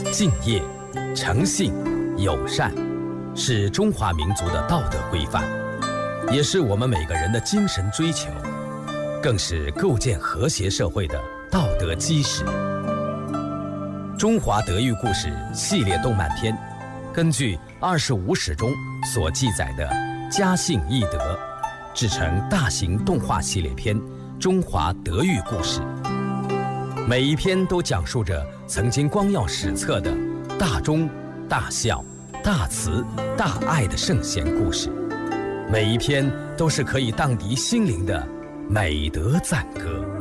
敬业、诚信、友善，是中华民族的道德规范，也是我们每个人的精神追求，更是构建和谐社会的道德基石。中华德育故事系列动漫片，根据25史中所记载的家信义德，制成大型动画系列片《中华德育故事》。每一篇都讲述着曾经光耀史册的大忠、大孝、大慈、大爱的圣贤故事，每一篇都是可以荡涤心灵的美德赞歌。